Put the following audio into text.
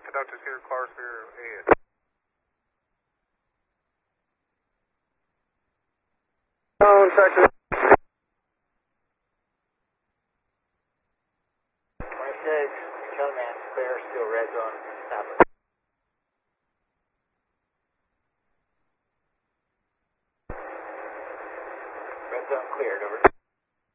Conductors here, cars here, AS. Section 26, Kelman, clear, still red zone, stop.